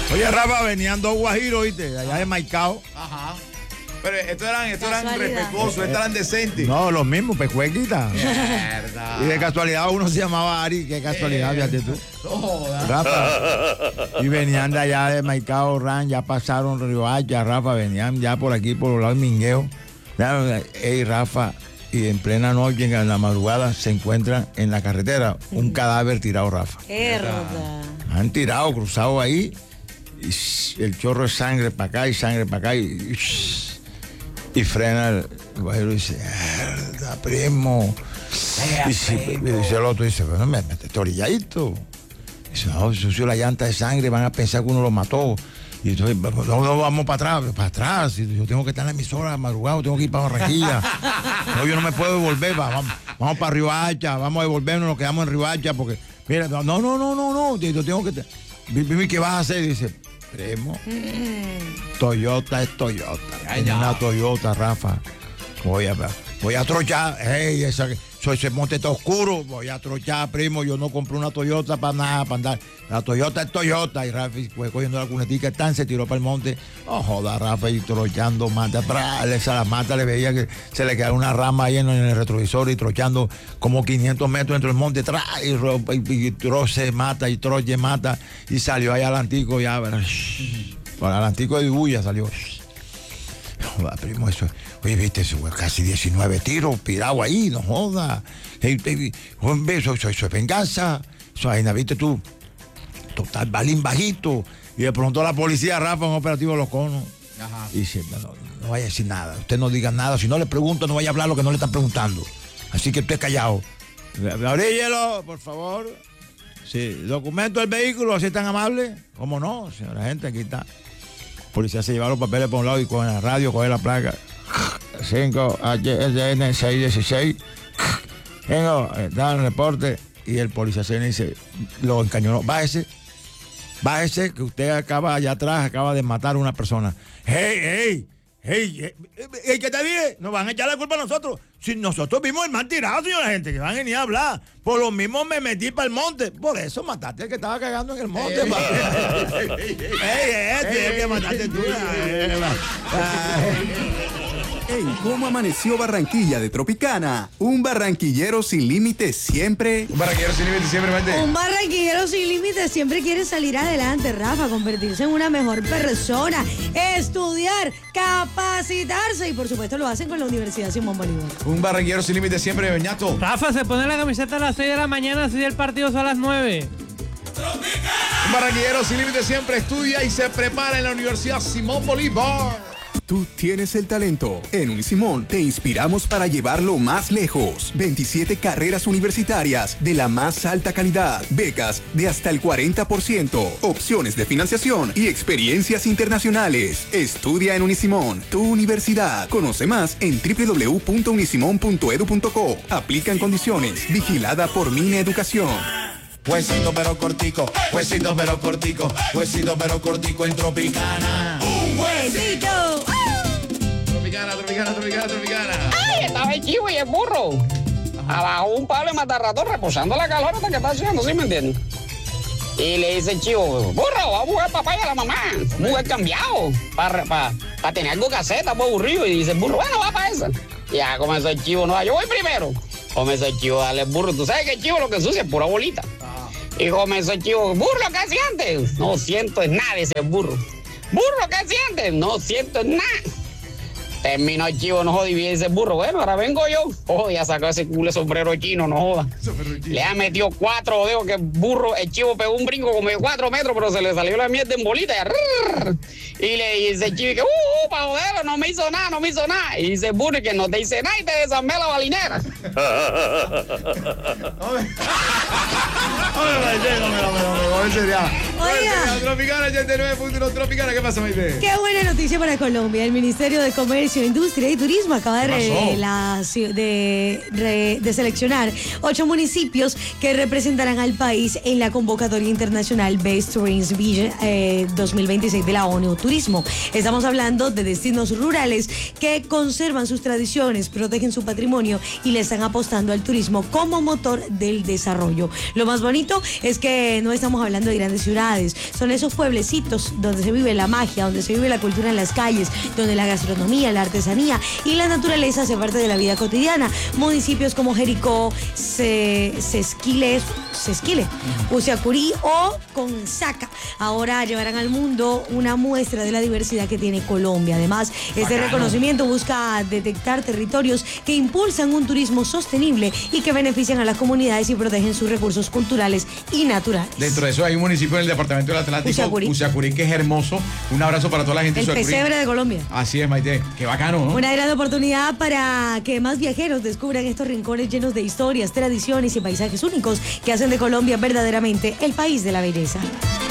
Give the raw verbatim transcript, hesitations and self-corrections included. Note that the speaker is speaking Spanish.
Oye, Rafa, venían dos guajiros, ¿viste? Allá de Maicao. Ajá. Pero estos eran, estos eran respetuosos, estos eran decentes. No, los mismos, pecuequita. Mierda. Y de casualidad uno se llamaba Ari, qué casualidad, Eh, fíjate tú. Toda. Rafa. Y venían de allá de Maicao, Ran, ya pasaron Río Hacha, Rafa, venían ya por aquí, por los lados de Mingueo. Ey, Rafa, y en plena noche, en la madrugada, se encuentra en la carretera un cadáver tirado, Rafa. Herda. Han tirado, cruzado ahí, y el chorro de sangre para acá y sangre para acá, y, y frena el guajiro y dice, "Mierda, primo". Y dice, y dice el otro, dice, bueno, me metiste orilladito. Dice, no, sucio la llanta de sangre, van a pensar que uno lo mató. Y entonces, no, no, vamos para atrás, para atrás. Y yo tengo que estar en la emisora madrugado, tengo que ir para Barranquilla. No, yo no me puedo devolver, va, vamos, vamos para Río Hacha, vamos a devolvernos, nos quedamos en Río Hacha, porque, mira, no, no, no, no, no, yo tengo que... Dime, ¿qué vas a hacer? Dice, primo, mm. Toyota es Toyota. Ay, es ya. una Toyota, Rafa. Voy a, voy a trochar, hey, esa, ese monte está oscuro, voy a trochar, primo, yo no compré una Toyota para nada, para andar. La Toyota es Toyota. Y Rafa fue cogiendo la cunetica, tan se tiró para el monte. Oh, joda, Rafa, y trochando mata. Esa la mata le veía que se le quedaba una rama ahí en el retrovisor y trochando como quinientos metros dentro del monte. Tra, y, y, y troce mata, y troche mata. Y salió ahí al antico, ya, para al antico de Bulla salió. Joda, primo, eso. Oye, viste, eso, casi diecinueve tiros, pirado ahí, no joda. Hey, hey, eso, eso, eso es venganza. Eso ahí, viste tú. Total, balín bajito. Y de pronto la policía, Rafa, un operativo de Los Conos. Ajá. Y dice, no, no, no vaya a decir nada. Usted no diga nada. Si no le pregunta, no vaya a hablar lo que no le están preguntando. Así que usted callado. Abríllelo, por favor. Sí, documento del vehículo, así tan amable. ¿Cómo no, señora gente? Aquí está. Policía se lleva los papeles por un lado y con la radio coge la placa. cinco H S N seiscientos dieciséis. Vengo, está en el reporte. Y el policía se viene y dice, lo encañonó. Bájese. Bájese, que usted acaba allá atrás, acaba de matar a una persona. ¡Hey, hey! ¡Hey! ¡Hey! ¿Qué te dije? Nos van a echar la culpa a nosotros. Si nosotros vimos el mal tirado, señora gente, que van a venir a hablar. Por lo mismo me metí para el monte. Por eso mataste al que estaba cagando en el monte. ¡Ey, ey, ey! ¡Ey, que mataste tú! En ¿Cómo amaneció Barranquilla de Tropicana? Un barranquillero sin límites siempre. Un barranquillero sin límites siempre, mente. Un barranquillero sin límites siempre quiere salir adelante, Rafa, convertirse en una mejor persona, estudiar, capacitarse y por supuesto lo hacen con la Universidad Simón Bolívar. Un barranquillero sin límites siempre, Beñato. Rafa, se pone la camiseta a las seis de la mañana, así el partido son a las nueve. Un barranquillero sin límites siempre estudia y se prepara en la Universidad Simón Bolívar. Tú tienes el talento. En Unisimón te inspiramos para llevarlo más lejos. veintisiete carreras universitarias de la más alta calidad. Becas de hasta el cuarenta por ciento. Opciones de financiación y experiencias internacionales. Estudia en Unisimón, tu universidad. Conoce más en doble u doble u doble u punto unisimón punto edu punto co. Aplican condiciones. Vigilada por Mine Educación. Huesito pero cortico, huesito pero cortico, huesito pero cortico en Tropicana. ¡Un huesito! Tropicana, Tropicana, Tropicana, Tropicana. ¡Ay! Estaba el chivo y el burro. Abajo un palo de matarratón reposando la calor hasta que está haciendo, ¿sí me entiendes? Y le dice el chivo, burro, va a jugar papá y a la mamá. Mujer cambiado. Para pa, pa tener algo que hacer, está muy aburrido. Y dice el burro, bueno, va para esa. Y ya comenzó el chivo, no, yo voy primero. Comenzó el chivo a darle el burro. Tú sabes que el chivo lo que ensucia es pura bolita. Y comenzó el chivo, burro, ¿qué sientes? No siento nada, ese burro. Burro, ¿qué sientes? No siento nada. Terminó el chivo, no joda, y dice el burro, bueno, ahora vengo yo. Oh, ya sacó ese culo de sombrero chino, no joda. Le ha metido cuatro dedos que el burro, el chivo pegó un brinco como de cuatro metros, pero se le salió la mierda en bolita. Y, y le dice el chivo que, uh, uh, pa' joder, no me hizo nada, no me hizo nada. Y dice el burro que no te hice nada y te desarmé la balinera. Oiga. Tropicana ochenta y nueve punto uno, Tropicana, ¿qué pasa, Maite? Qué buena noticia para Colombia. El Ministerio de Comercio, Industria y Turismo acaba de, ¿Qué pasó? relacio- de, re- de seleccionar ocho municipios que representarán al país en la convocatoria internacional Best Tourism Vision eh, dos mil veintiséis de la ONU Turismo. Estamos hablando de destinos rurales que conservan sus tradiciones, protegen su patrimonio y le están apostando al turismo como motor del desarrollo. Lo más bonito es que no estamos hablando de grandes ciudades, ciudades. Son esos pueblecitos donde se vive la magia, donde se vive la cultura en las calles, donde la gastronomía, la artesanía y la naturaleza hace parte de la vida cotidiana. Municipios como Jericó, Se, Sesquile, Sesquile, Usiacurí o Consaca ahora llevarán al mundo una muestra de la diversidad que tiene Colombia. Además, este Bacano. reconocimiento busca detectar territorios que impulsan un turismo sostenible y que benefician a las comunidades y protegen sus recursos culturales y naturales. Dentro de eso hay un municipio en el departamento del Atlántico, Usiacurí. Usiacurí, que es hermoso. Un abrazo para toda la gente de El Usiacurí. pesebre de Colombia. Así es, Maite. Qué bacano, ¿no? Una gran oportunidad para que más viajeros descubran estos rincones llenos de historias, tradiciones y paisajes únicos que hacen de Colombia verdaderamente el país de la belleza.